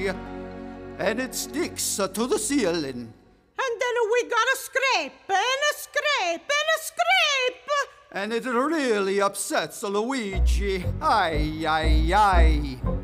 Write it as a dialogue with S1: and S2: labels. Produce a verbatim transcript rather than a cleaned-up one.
S1: Luigi, and it sticks to the ceiling.
S2: And then we got a scrape, and a scrape, and a scrape!
S1: And it really upsets Luigi. Aye, aye, aye.